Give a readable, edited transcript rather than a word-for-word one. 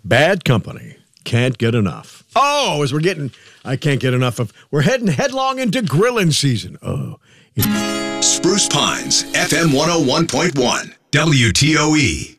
Bad Company. Can't get enough. Oh, I can't get enough of, we're heading headlong into grilling season. Oh. Spruce Pines, FM 101.1, WTOE.